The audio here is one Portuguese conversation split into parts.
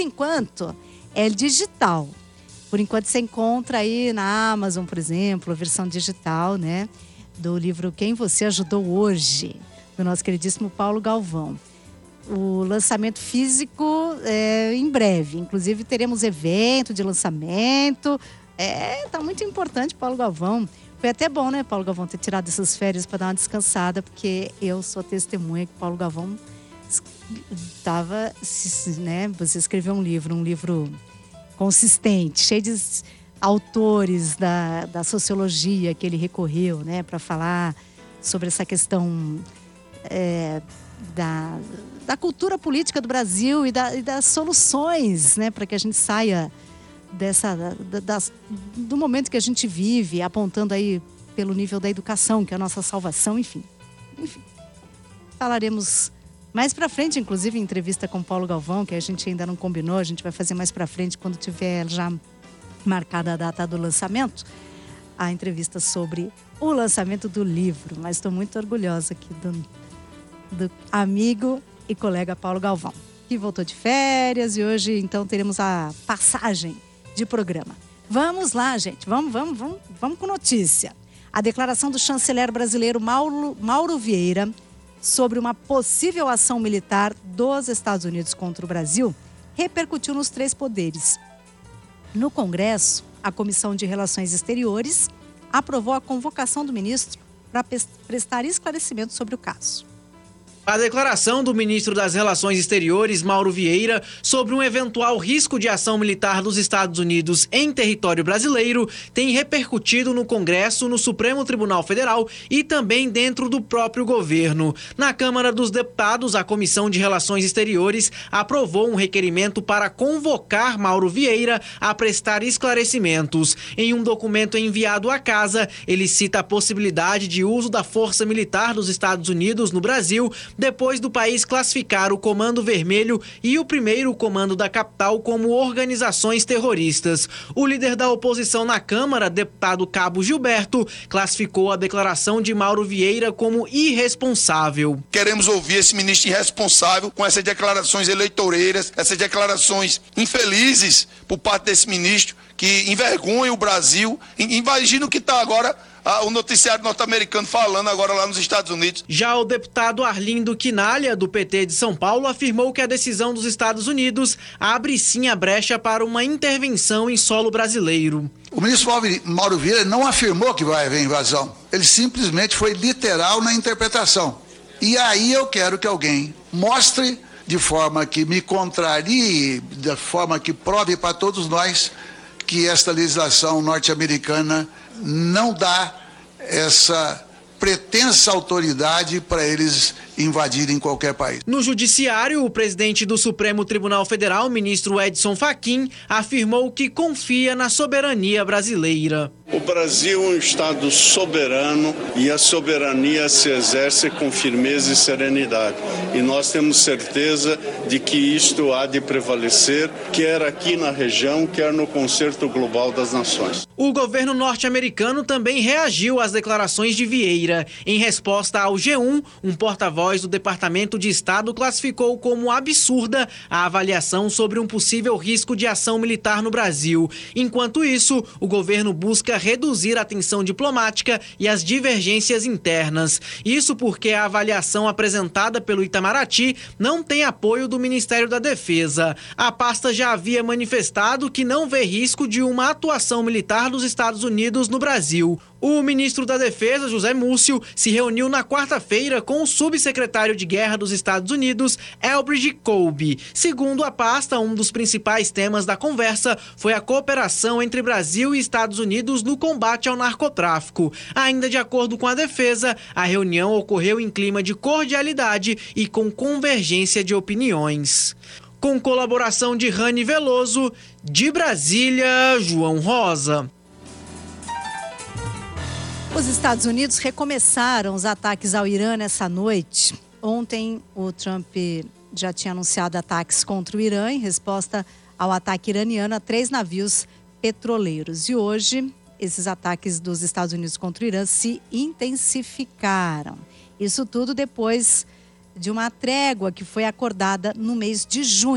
enquanto, é digital. Por enquanto, você encontra aí na Amazon, por exemplo, a versão digital, né, do livro Quem Você Ajudou Hoje, do nosso queridíssimo Paulo Galvão. O lançamento físico é em breve. Inclusive, teremos evento de lançamento. Tá muito importante, Paulo Galvão. Foi até bom, né, Paulo Galvão, ter tirado essas férias para dar uma descansada, porque eu sou testemunha que Paulo Galvão estava, né, você escreveu um livro consistente, cheio de autores da sociologia que ele recorreu, né, para falar sobre essa questão da cultura política do Brasil e das soluções, né, para que a gente saia do momento que a gente vive, apontando aí pelo nível da educação, que é a nossa salvação, enfim. Falaremos mais pra frente, inclusive em entrevista com Paulo Galvão, que a gente ainda não combinou, a gente vai fazer mais pra frente quando tiver já marcada a data do lançamento, a entrevista sobre o lançamento do livro. Mas estou muito orgulhosa aqui do amigo e colega Paulo Galvão, que voltou de férias e hoje então teremos a passagem de programa. Vamos lá, gente, vamos com notícia. A declaração do chanceler brasileiro Mauro Vieira sobre uma possível ação militar dos Estados Unidos contra o Brasil repercutiu nos 3 poderes. No Congresso, a Comissão de Relações Exteriores aprovou a convocação do ministro para prestar esclarecimento sobre o caso. A declaração do ministro das Relações Exteriores, Mauro Vieira, sobre um eventual risco de ação militar dos Estados Unidos em território brasileiro tem repercutido no Congresso, no Supremo Tribunal Federal e também dentro do próprio governo. Na Câmara dos Deputados, a Comissão de Relações Exteriores aprovou um requerimento para convocar Mauro Vieira a prestar esclarecimentos. Em um documento enviado à Casa, ele cita a possibilidade de uso da força militar dos Estados Unidos no Brasil, depois do país classificar o Comando Vermelho e o primeiro comando da capital como organizações terroristas. O líder da oposição na Câmara, deputado Cabo Gilberto, classificou a declaração de Mauro Vieira como irresponsável. Queremos ouvir esse ministro irresponsável com essas declarações eleitoreiras, essas declarações infelizes por parte desse ministro que envergonha o Brasil. Imagina o que está agora o noticiário norte-americano falando agora lá nos Estados Unidos. Já o deputado Arlindo Quinalha, do PT de São Paulo, afirmou que a decisão dos Estados Unidos abre sim a brecha para uma intervenção em solo brasileiro. O ministro Mauro Vieira não afirmou que vai haver invasão. Ele simplesmente foi literal na interpretação. E aí eu quero que alguém mostre de forma que me contrarie, de forma que prove para todos nós que esta legislação norte-americana não dá essa pretensa autoridade para eles invadirem qualquer país. No judiciário, o presidente do Supremo Tribunal Federal, ministro Edson Fachin, afirmou que confia na soberania brasileira. O Brasil é um Estado soberano e a soberania se exerce com firmeza e serenidade. E nós temos certeza de que isto há de prevalecer, quer aqui na região, quer no Concerto Global das Nações. O governo norte-americano também reagiu às declarações de Vieira. Em resposta ao G1, um porta-voz do Departamento de Estado classificou como absurda a avaliação sobre um possível risco de ação militar no Brasil. Enquanto isso, o governo busca reduzir a tensão diplomática e as divergências internas. Isso porque a avaliação apresentada pelo Itamaraty não tem apoio do Ministério da Defesa. A pasta já havia manifestado que não vê risco de uma atuação militar dos Estados Unidos no Brasil. O ministro da Defesa, José Múcio, se reuniu na quarta-feira com o subsecretário de Guerra dos Estados Unidos, Elbridge Colby. Segundo a pasta, um dos principais temas da conversa foi a cooperação entre Brasil e Estados Unidos no combate ao narcotráfico. Ainda de acordo com a Defesa, a reunião ocorreu em clima de cordialidade e com convergência de opiniões. Com colaboração de Rani Veloso, de Brasília, João Rosa. Os Estados Unidos recomeçaram os ataques ao Irã nessa noite. Ontem, o Trump já tinha anunciado ataques contra o Irã em resposta ao ataque iraniano a 3 navios petroleiros. E hoje, esses ataques dos Estados Unidos contra o Irã se intensificaram. Isso tudo depois de uma trégua que foi acordada no mês de junho.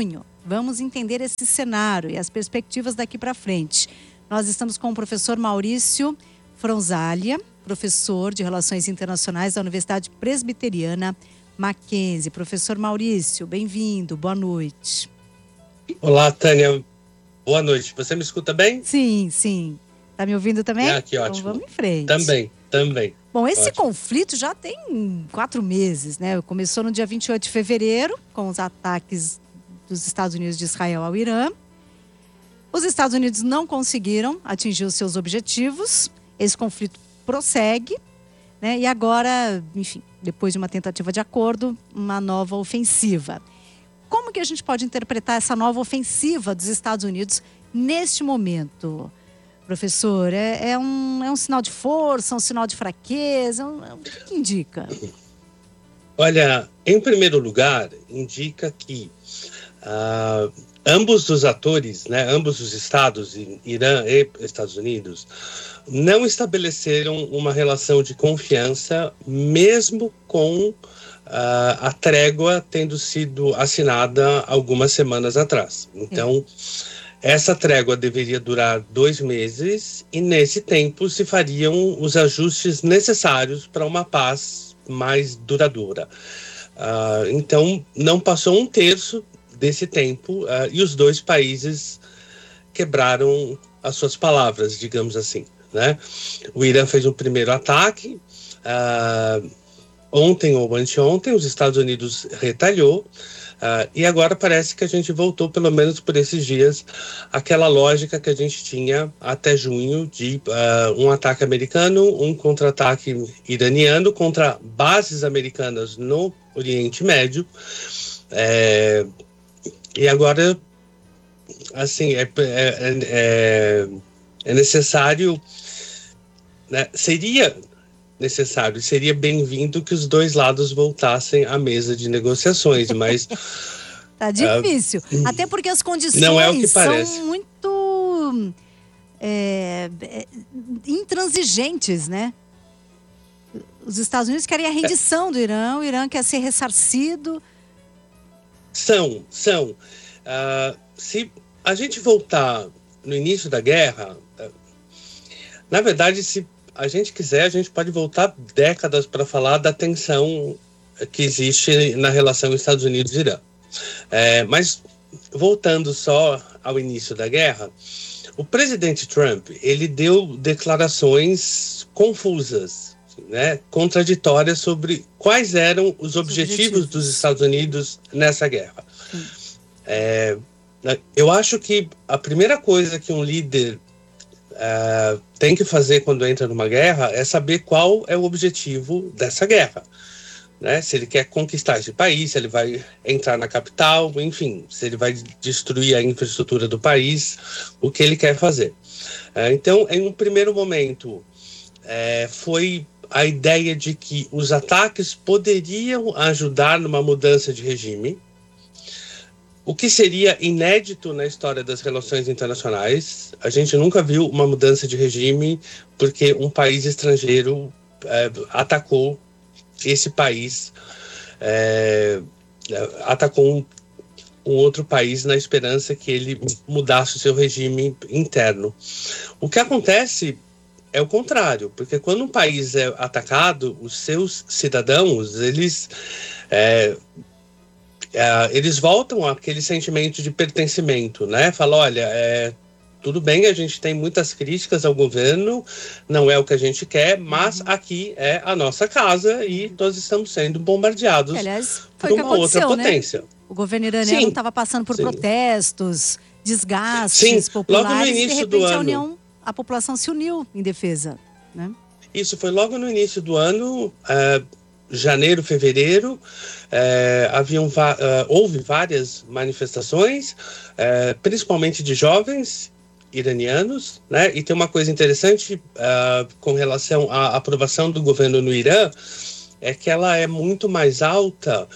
Vamos entender esse cenário e as perspectivas daqui para frente. Nós estamos com o professor Maurício Fronzalia, professor de Relações Internacionais da Universidade Presbiteriana Mackenzie. Professor Maurício, bem-vindo, boa noite. Olá, Tânia, boa noite. Você me escuta bem? Sim, sim. Tá me ouvindo também? Que ótimo. Então vamos em frente. Também. Bom, esse Ótimo. conflito já tem 4 meses, né? Começou no dia 28 de fevereiro, com os ataques dos Estados Unidos de Israel ao Irã. Os Estados Unidos não conseguiram atingir os seus objetivos. Esse conflito prossegue, né? E agora, enfim, depois de uma tentativa de acordo, uma nova ofensiva. Como que a gente pode interpretar essa nova ofensiva dos Estados Unidos neste momento? Professor, é um sinal de força, um sinal de fraqueza? O que indica? Olha, em primeiro lugar, indica que ambos os atores, né, ambos os estados, Irã e Estados Unidos, não estabeleceram uma relação de confiança, mesmo com a trégua tendo sido assinada algumas semanas atrás. Então, essa trégua deveria durar 2 meses e, nesse tempo, se fariam os ajustes necessários para uma paz mais duradoura. Então, não passou 1/3 desse tempo e os 2 países quebraram as suas palavras, digamos assim, né? O Irã fez um primeiro ataque, ontem ou anteontem, os Estados Unidos retalhou, e agora parece que a gente voltou, pelo menos por esses dias, àquela lógica que a gente tinha até junho de um ataque americano, um contra-ataque iraniano contra bases americanas no Oriente Médio. E agora, assim, é necessário, né, seria necessário, seria bem-vindo que os 2 lados voltassem à mesa de negociações, mas tá difícil, até porque as condições não é o que parece. São muito intransigentes, né? Os Estados Unidos querem a rendição do Irã, o Irã quer ser ressarcido. São. Se a gente voltar no início da guerra, na verdade, se a gente quiser, a gente pode voltar décadas para falar da tensão que existe na relação Estados Unidos e Irã. Mas, voltando só ao início da guerra, o presidente Trump, ele deu declarações confusas, né, contraditórias sobre quais eram os objetivos dos Estados Unidos nessa guerra. Eu acho que a primeira coisa que um líder tem que fazer quando entra numa guerra é saber qual é o objetivo dessa guerra, né? Se ele quer conquistar esse país, se ele vai entrar na capital, enfim, se ele vai destruir a infraestrutura do país, o que ele quer fazer. Então, em um primeiro momento, foi a ideia de que os ataques poderiam ajudar numa mudança de regime, o que seria inédito na história das relações internacionais. A gente nunca viu uma mudança de regime porque um país estrangeiro atacou esse país, atacou um outro país na esperança que ele mudasse o seu regime interno. O que acontece é o contrário, porque quando um país é atacado, os seus cidadãos, eles voltam àquele sentimento de pertencimento, né? Falam, olha, tudo bem, a gente tem muitas críticas ao governo, não é o que a gente quer, mas aqui é a nossa casa e nós estamos sendo bombardeados por uma outra potência. Né? O governo iraniano estava passando por protestos, desgastes populares, logo no início e de repente do ano, a população se uniu em defesa, né? Isso foi logo no início do ano, janeiro, fevereiro, houve várias manifestações, principalmente de jovens iranianos, né? E tem uma coisa interessante com relação à aprovação do governo no Irã, é que ela é muito mais alta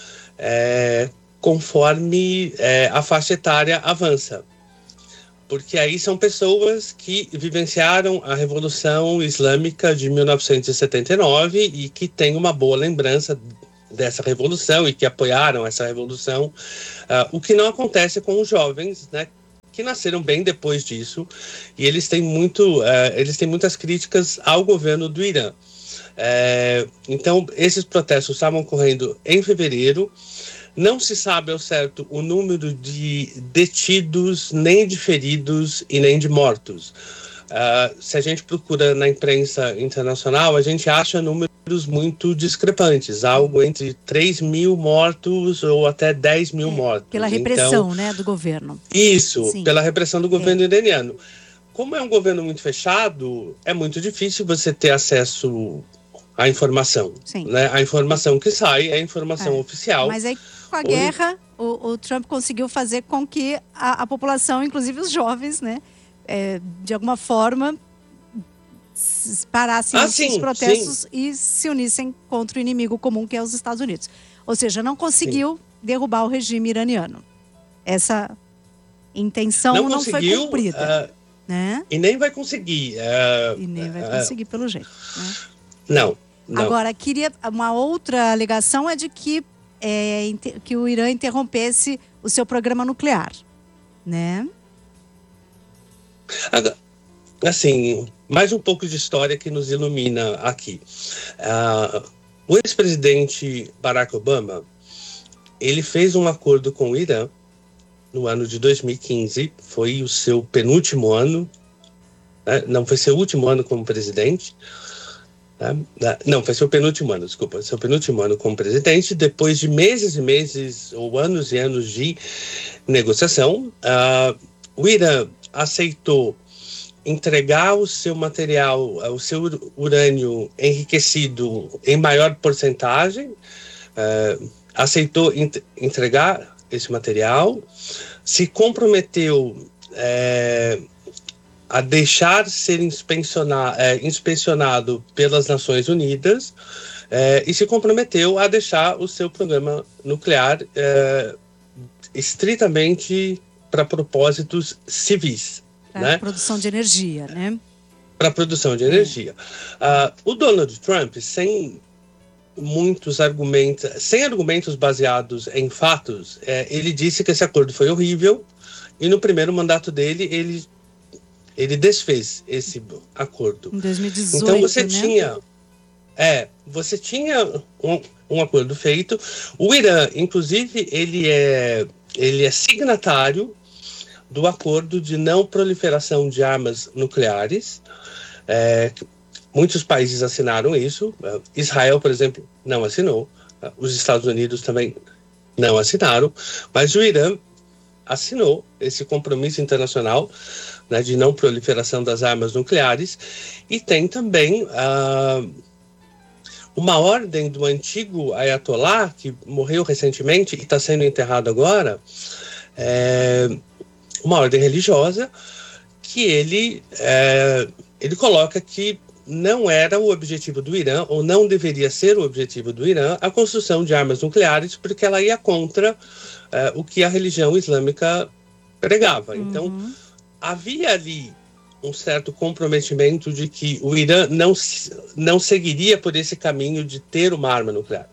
conforme a faixa etária avança. Porque aí são pessoas que vivenciaram a Revolução Islâmica de 1979 e que têm uma boa lembrança dessa revolução e que apoiaram essa revolução, o que não acontece com os jovens, né, que nasceram bem depois disso, e eles têm muitas críticas ao governo do Irã. Então, esses protestos estavam ocorrendo em fevereiro. Não se sabe ao certo o número de detidos, nem de feridos e nem de mortos. Se a gente procura na imprensa internacional, a gente acha números muito discrepantes, algo entre 3 mil mortos ou até 10 mil mortos. Pela repressão, né, do governo. Isso, Sim. Pela repressão do governo iraniano. Como é um governo muito fechado, é muito difícil você ter acesso à informação. Né? A informação que sai é a informação oficial. Mas aí, com a guerra, o Trump conseguiu fazer com que a população, inclusive os jovens, né, de alguma forma, parassem os protestos e se unissem contra o inimigo comum, que é os Estados Unidos. Ou seja, não conseguiu derrubar o regime iraniano. Essa intenção não foi cumprida. Né? E nem vai conseguir. E nem vai conseguir, pelo jeito. Né? Não. Agora, uma outra alegação é de que o Irã interrompesse o seu programa nuclear, né? Assim, mais um pouco de história que nos ilumina aqui. O ex-presidente Barack Obama, ele fez um acordo com o Irã no ano de 2015, foi o seu penúltimo ano, né? Não foi seu último ano como presidente, não, foi seu penúltimo ano, desculpa, seu penúltimo ano como presidente, depois de meses e meses, ou anos e anos de negociação, o Irã aceitou entregar o seu material, o seu urânio enriquecido em maior porcentagem, aceitou entregar esse material, se comprometeu a deixar ser inspecionado pelas Nações Unidas e se comprometeu a deixar o seu programa nuclear estritamente para propósitos civis. Para produção de energia, né? Para produção de energia. O Donald Trump, sem argumentos baseados em fatos, ele disse que esse acordo foi horrível e no primeiro mandato dele ele desfez esse acordo. Em 2018, então você né? tinha um acordo feito. O Irã, inclusive, ele é signatário do acordo de não proliferação de armas nucleares. Muitos países assinaram isso. Israel, por exemplo, não assinou. Os Estados Unidos também não assinaram. Mas o Irã assinou esse compromisso internacional, né, de não proliferação das armas nucleares. E tem também uma ordem do antigo Ayatollah, que morreu recentemente e está sendo enterrado agora, uma ordem religiosa, que ele coloca que não era o objetivo do Irã, ou não deveria ser o objetivo do Irã, a construção de armas nucleares, porque ela ia contra o que a religião islâmica pregava. Uhum. Então, havia ali um certo comprometimento de que o Irã não seguiria por esse caminho de ter uma arma nuclear.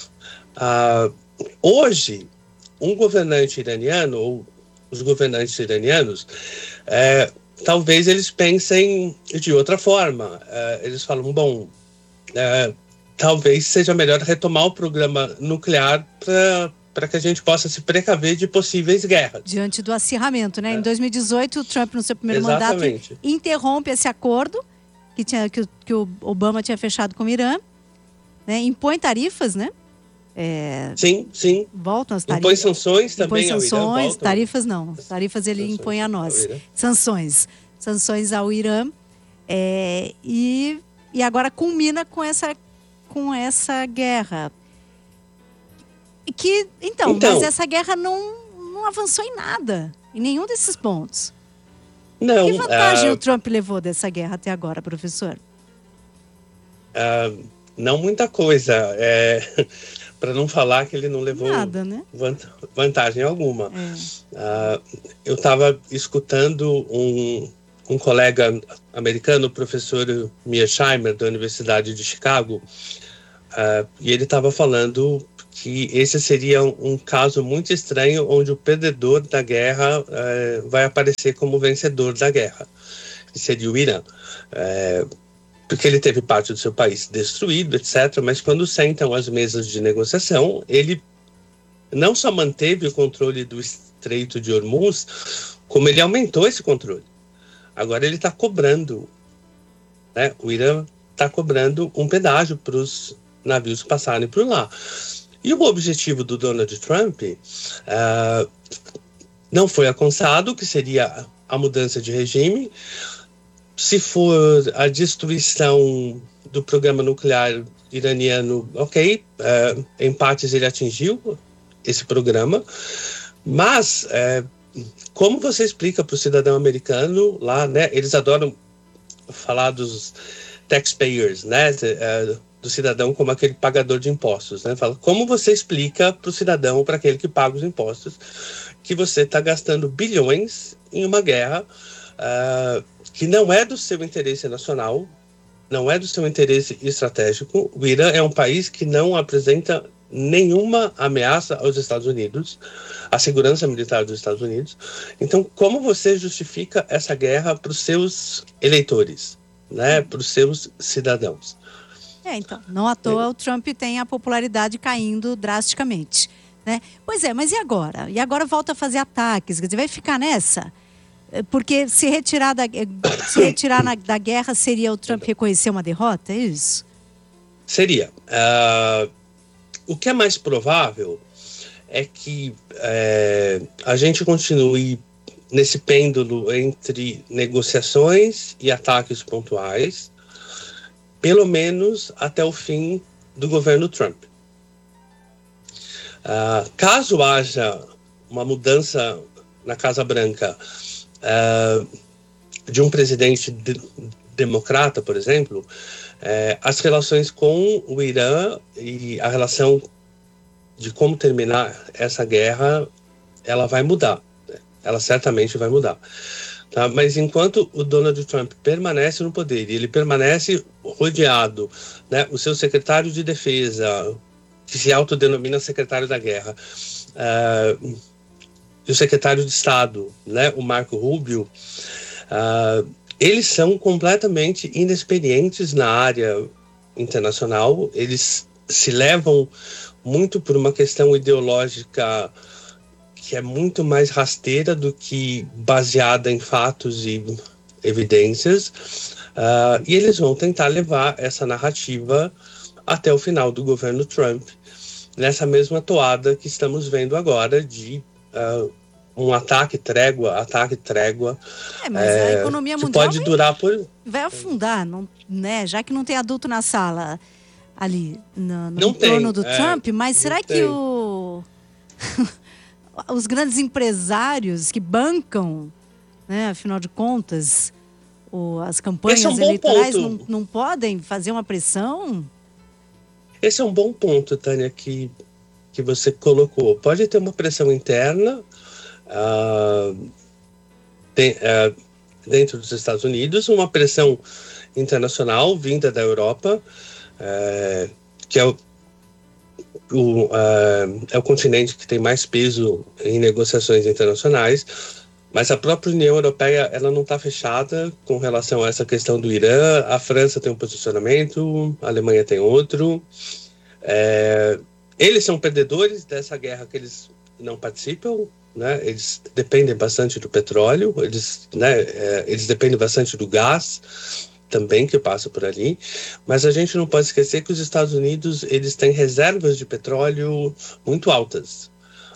Hoje, um governante iraniano, ou os governantes iranianos, talvez eles pensem de outra forma. Eles falam, talvez seja melhor retomar o programa nuclear para que a gente possa se precaver de possíveis guerras. Diante do acirramento, né? Em 2018, o Trump, no seu primeiro mandato, interrompe esse acordo que o Obama tinha fechado com o Irã, né? Impõe tarifas, né? Sim. Voltam as tarifas. Impõe sanções também ao Irã. Tarifas não. Tarifas ele impõe a nós. Sanções ao Irã. E agora culmina com essa guerra. Mas essa guerra não avançou em nada, em nenhum desses pontos. Não. Que vantagem o Trump levou dessa guerra até agora, professor? Não muita coisa. Para não falar que ele não levou nada, né? Vantagem alguma. Eu estava escutando um colega americano, o professor Mearsheimer, da Universidade de Chicago, e ele estava falando que esse seria um caso muito estranho, onde o perdedor da guerra vai aparecer como vencedor da guerra, que seria o Irã. Porque ele teve parte do seu país destruído, etc., mas quando sentam às mesas de negociação, ele não só manteve o controle do Estreito de Hormuz, como ele aumentou esse controle. Agora ele está cobrando, né? O Irã está cobrando um pedágio para os navios passarem por lá. E o objetivo do Donald Trump não foi alcançado, que seria a mudança de regime. Se for a destruição do programa nuclear iraniano, ok, em partes ele atingiu esse programa, mas como você explica para o cidadão americano lá, né? Eles adoram falar dos taxpayers, né? Do cidadão como aquele pagador de impostos, né? Fala, como você explica para o cidadão, para aquele que paga os impostos, que você está gastando bilhões em uma guerra que não é do seu interesse nacional, não é do seu interesse estratégico. O Irã é um país que não apresenta nenhuma ameaça aos Estados Unidos, à segurança militar dos Estados Unidos. Então, como você justifica essa guerra para os seus eleitores, né? Para os seus cidadãos? Então, não à toa o Trump tem a popularidade caindo drasticamente, né? Pois é, mas e agora? E agora volta a fazer ataques, quer dizer, vai ficar nessa? Porque se retirar da guerra seria o Trump reconhecer uma derrota, é isso? Seria. O que é mais provável é que a gente continue nesse pêndulo entre negociações e ataques pontuais, pelo menos até o fim do governo Trump. Caso haja uma mudança na Casa Branca de um presidente democrata, por exemplo, as relações com o Irã e a relação de como terminar essa guerra, ela vai mudar. Ela certamente vai mudar. Tá? Mas enquanto o Donald Trump permanece no poder, e ele permanece rodeado, né, o seu secretário de defesa, que se autodenomina secretário da guerra, e o secretário de Estado, né, o Marco Rubio, eles são completamente inexperientes na área internacional. Eles se levam muito por uma questão ideológica que é muito mais rasteira do que baseada em fatos e evidências, e eles vão tentar levar essa narrativa até o final do governo Trump, nessa mesma toada que estamos vendo agora de um ataque-trégua, mas a economia mundial pode durar por... vai afundar, não, né? Já que não tem adulto na sala ali no tem, entorno do Trump, mas será que os grandes empresários que bancam, né, afinal de contas, as campanhas eleitorais não podem fazer uma pressão? Esse é um bom ponto, Tânia, que você colocou. Pode ter uma pressão interna dentro dos Estados Unidos, uma pressão internacional vinda da Europa, que é o continente que tem mais peso em negociações internacionais, mas a própria União Europeia ela não está fechada com relação a essa questão do Irã. A França tem um posicionamento, a Alemanha tem outro. Eles são perdedores dessa guerra que eles não participam, né? Eles dependem bastante do petróleo, eles dependem bastante do gás também que passa por ali, mas a gente não pode esquecer que os Estados Unidos eles têm reservas de petróleo muito altas.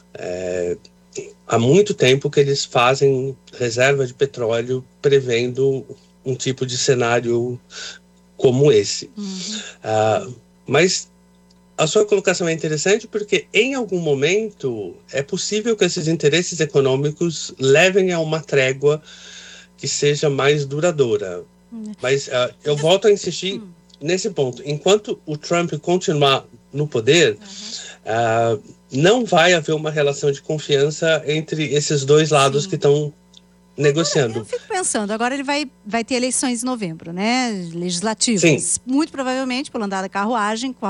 Há muito tempo que eles fazem reserva de petróleo prevendo um tipo de cenário como esse. Mas a sua colocação é interessante porque em algum momento é possível que esses interesses econômicos levem a uma trégua que seja mais duradoura. Mas eu volto a insistir nesse ponto. Enquanto o Trump continuar no poder, não vai haver uma relação de confiança entre esses dois lados que estão negociando. Eu fico pensando, agora ele vai ter eleições em novembro, né? Legislativas. Sim. Muito provavelmente, pelo andar da carruagem, com a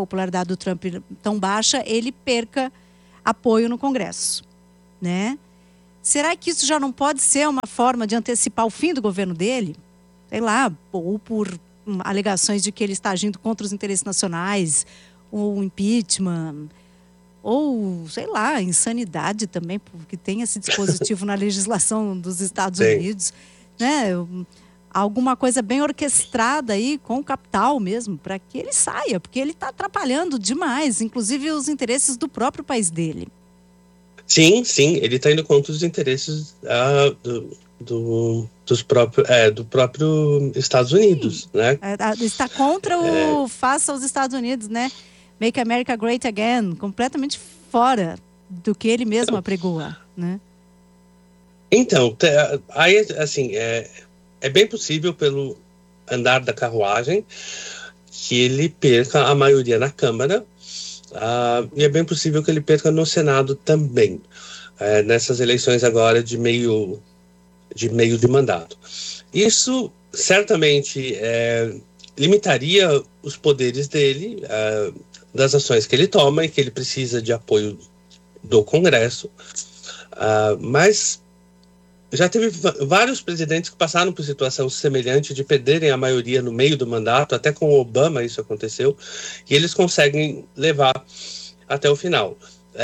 popularidade do Trump tão baixa, ele perca apoio no Congresso, né? Será que isso já não pode ser uma forma de antecipar o fim do governo dele? Sei lá, ou por alegações de que ele está agindo contra os interesses nacionais, ou impeachment, ou, sei lá, insanidade também, porque tem esse dispositivo na legislação dos Estados Unidos, né? Alguma coisa bem orquestrada aí com o capital mesmo, para que ele saia, porque ele está atrapalhando demais, inclusive os interesses do próprio país dele. Sim, ele está indo contra os interesses do próprio Estados Unidos, né? Está contra o faça aos Estados Unidos, né? Make America Great Again, completamente fora do que ele mesmo apregoa, né? Então, aí, assim, é bem possível, pelo andar da carruagem, que ele perca a maioria na Câmara, e é bem possível que ele perca no Senado também, nessas eleições agora de meio de mandato. Isso certamente limitaria os poderes dele, das ações que ele toma, e que ele precisa de apoio do Congresso, mas já teve vários presidentes que passaram por situação semelhante de perderem a maioria no meio do mandato, até com o Obama isso aconteceu, e eles conseguem levar até o final.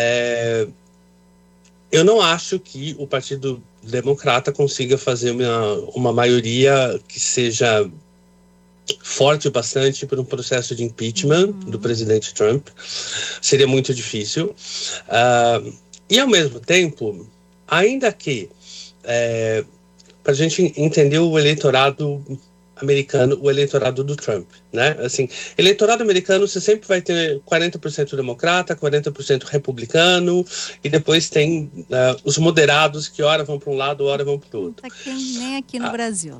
Eu não acho que o Partido Democrata consiga fazer uma maioria que seja forte bastante por um processo de impeachment do presidente Trump. Seria muito difícil. E, ao mesmo tempo, ainda que para a gente entender o eleitorado americano, o eleitorado do Trump, né? Assim, eleitorado americano, você sempre vai ter 40% democrata, 40% republicano, e depois tem os moderados que ora vão para um lado, ora vão para o outro. Nem aqui no Brasil.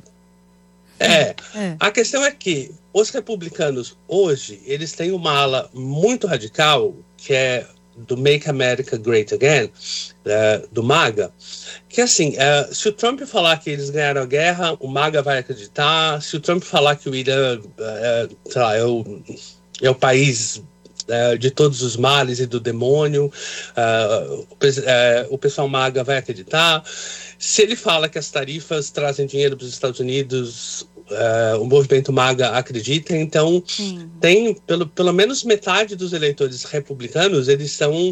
A questão é que os republicanos hoje, eles têm uma ala muito radical, que é do Make America Great Again, do MAGA, que assim, se o Trump falar que eles ganharam a guerra, o MAGA vai acreditar. Se o Trump falar que o Irã sei lá, é o país de todos os males e do demônio, o pessoal MAGA vai acreditar. Se ele fala que as tarifas trazem dinheiro para os Estados Unidos, o movimento MAGA acredita. Então, tem pelo menos metade dos eleitores republicanos, eles são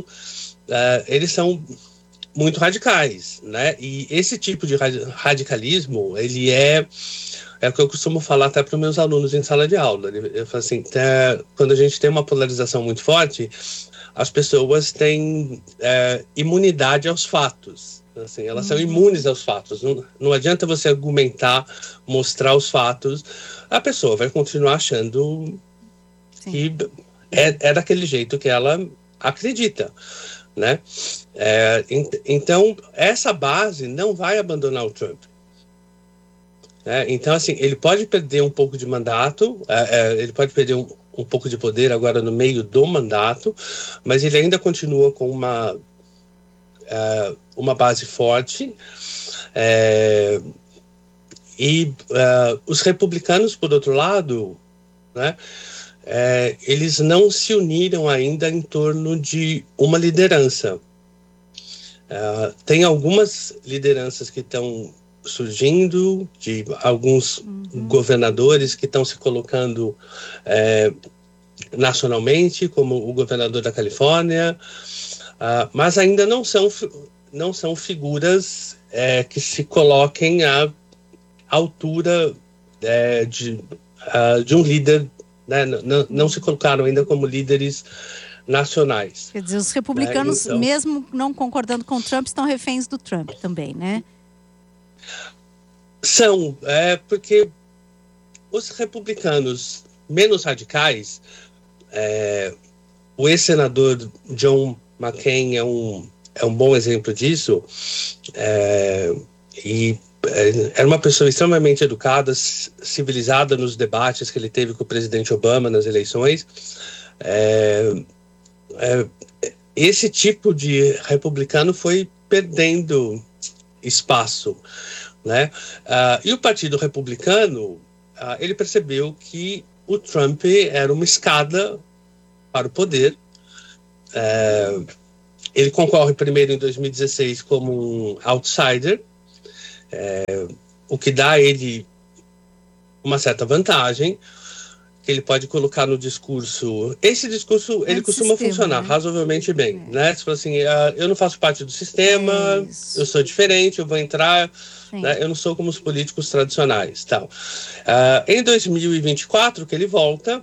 muito radicais, né? E esse tipo de radicalismo, ele é o que eu costumo falar até para os meus alunos em sala de aula. Eu falo assim, quando a gente tem uma polarização muito forte, as pessoas têm imunidade aos fatos. Assim, elas são imunes aos fatos. Não adianta você argumentar, mostrar os fatos. A pessoa vai continuar achando que é daquele jeito que ela acredita, né? Então, essa base não vai abandonar o Trump. Então, assim, ele pode perder um pouco de mandato, ele pode perder um pouco de poder agora no meio do mandato, mas ele ainda continua com uma base forte, e os republicanos, por outro lado, né, eles não se uniram ainda em torno de uma liderança. Tem algumas lideranças que estão surgindo, de alguns governadores que estão se colocando nacionalmente, como o governador da Califórnia, mas ainda não são figuras que se coloquem à altura de um líder, né? Não se colocaram ainda como líderes nacionais. Quer dizer, os republicanos, então, mesmo não concordando com o Trump, estão reféns do Trump também, né? São, porque os republicanos menos radicais, o ex-senador John McCain é um bom exemplo disso, e era uma pessoa extremamente educada, civilizada nos debates que ele teve com o presidente Obama nas eleições. Esse tipo de republicano foi perdendo espaço, né? E o Partido Republicano, ele percebeu que o Trump era uma escada para o poder. Ele concorre primeiro em 2016 como um outsider, o que dá a ele uma certa vantagem, que ele pode colocar no discurso. Esse discurso, ele costuma sistema, funcionar, né? Razoavelmente bem, né? Você fala assim, eu não faço parte do sistema, eu sou diferente, eu vou entrar, né? Eu não sou como os políticos tradicionais, tal. Em 2024, que ele volta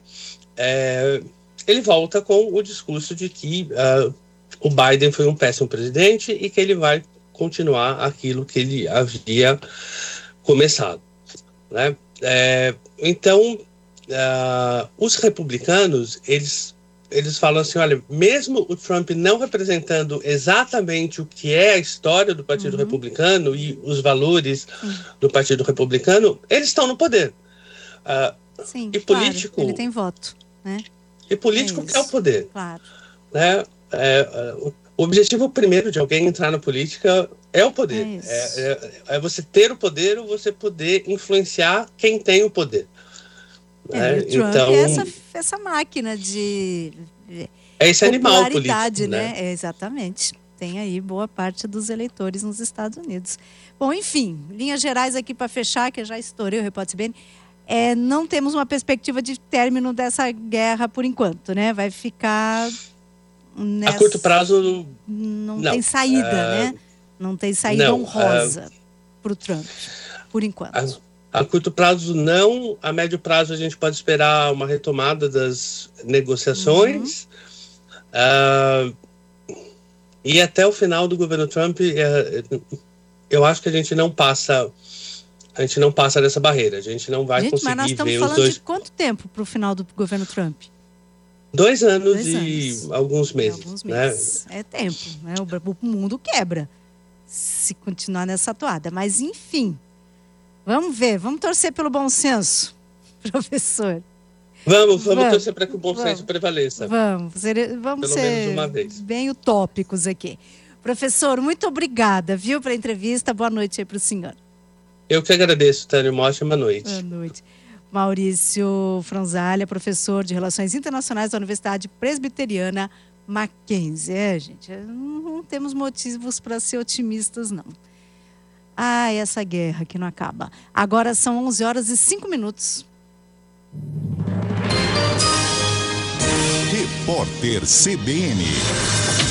com o discurso de que o Biden foi um péssimo presidente e que ele vai continuar aquilo que ele havia começado, né? Então, os republicanos, eles falam assim, olha, mesmo o Trump não representando exatamente o que é a história do Partido Republicano e os valores do Partido Republicano, eles estão no poder. Sim, e político, claro, ele tem voto, né? E político quer o poder. Claro. Né? O objetivo primeiro de alguém entrar na política é o poder. É você ter o poder ou você poder influenciar quem tem o poder. Né? O Trump então, é essa máquina de esse animal político, né? Exatamente. Tem aí boa parte dos eleitores nos Estados Unidos. Bom, enfim, linhas gerais aqui para fechar, que eu já estourei o Repórter CBN. Não temos uma perspectiva de término dessa guerra por enquanto, né? Vai ficar... A curto prazo... Não tem saída, né? Não tem saída honrosa para o Trump, por enquanto. A curto prazo, não. A médio prazo, a gente pode esperar uma retomada das negociações. E até o final do governo Trump, eu acho que a gente não passa dessa barreira. A gente não vai conseguir ver os dois... Mas nós estamos falando de quanto tempo para o final do governo Trump? 2 anos e alguns meses. Né? É tempo, né? O mundo quebra se continuar nessa toada. Mas, enfim, vamos ver. Vamos torcer pelo bom senso, professor. Vamos torcer para que o bom senso prevaleça. Vamos pelo ser menos uma vez. Bem utópicos aqui. Professor, muito obrigada, viu, pela entrevista. Boa noite aí para o senhor. Eu que agradeço, Tânia. Uma ótima noite. Boa noite. Maurício Franzalha, professor de Relações Internacionais da Universidade Presbiteriana Mackenzie. Gente, não temos motivos para ser otimistas, não. Essa guerra que não acaba. Agora são 11h05. Repórter CBN.